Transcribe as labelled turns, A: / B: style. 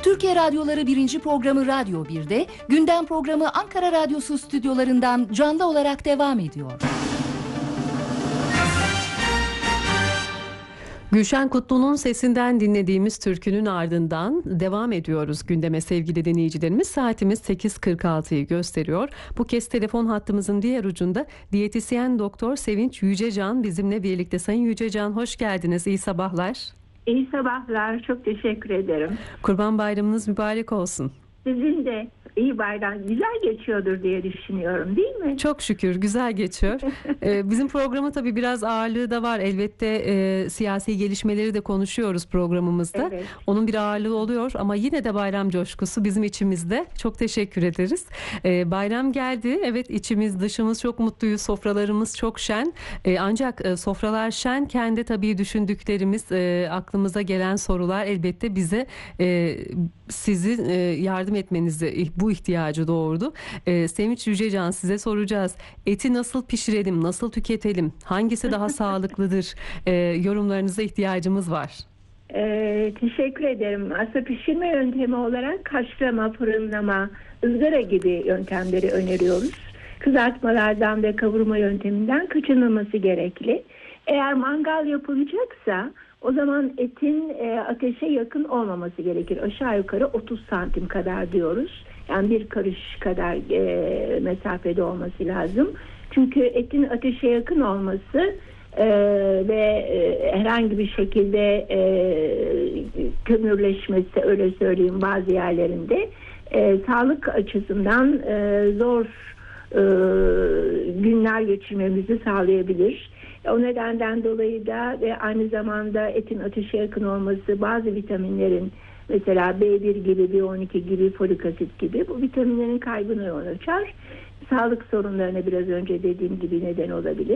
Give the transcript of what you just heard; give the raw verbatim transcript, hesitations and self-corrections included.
A: Türkiye Radyoları birinci programı Radyo bir'de, gündem programı Ankara Radyosu stüdyolarından canlı olarak devam ediyor.
B: Gülşen Kutlu'nun sesinden dinlediğimiz türkünün ardından devam ediyoruz gündeme sevgili dinleyicilerimiz. Saatimiz sekiz kırk altıyı gösteriyor. Bu kez telefon hattımızın diğer ucunda diyetisyen doktor Sevinç Yücecan bizimle birlikte. Sayın Yücecan, hoş geldiniz. İyi sabahlar.
C: İyi sabahlar. Çok teşekkür ederim.
B: Kurban Bayramınız mübarek olsun.
C: Sizin de iyi bayram, güzel geçiyordur diye düşünüyorum, değil mi?
B: Çok şükür güzel geçiyor. ee, bizim programa tabii biraz ağırlığı da var. Elbette e, siyasi gelişmeleri de konuşuyoruz programımızda.
C: Evet.
B: Onun bir ağırlığı oluyor ama yine de bayram coşkusu bizim içimizde. Çok teşekkür ederiz. Ee, bayram geldi. Evet, içimiz dışımız çok mutluyuz. Sofralarımız çok şen. Ee, ancak e, sofralar şenken de tabii düşündüklerimiz, e, aklımıza gelen sorular elbette bize e, sizin e, yardım etmenizi, bu ihtiyacı doğurdu. Ee, Sevinç Yücecan, size soracağız. Eti nasıl pişirelim, nasıl tüketelim, hangisi daha sağlıklıdır? Ee, yorumlarınıza ihtiyacımız var.
C: Ee, teşekkür ederim. Aslında pişirme yöntemi olarak haşlama, fırınlama, ızgara gibi yöntemleri öneriyoruz. Kızartmalardan ve kavurma yönteminden kaçınılması gerekli. Eğer mangal yapılacaksa o zaman etin e, ateşe yakın olmaması gerekir. Aşağı yukarı otuz santim kadar diyoruz. Yani bir karış kadar e, mesafede olması lazım. Çünkü etin ateşe yakın olması e, ve e, herhangi bir şekilde e, kömürleşmesi, öyle söyleyeyim, bazı yerlerinde e, sağlık açısından e, zor e, günler geçirmemizi sağlayabilir. O nedenden dolayı da ve aynı zamanda etin ateşe yakın olması bazı vitaminlerin, mesela B bir gibi, B on iki gibi, folik asit gibi bu vitaminlerin kaybına yol açar. Sağlık sorunlarına biraz önce dediğim gibi neden olabilir.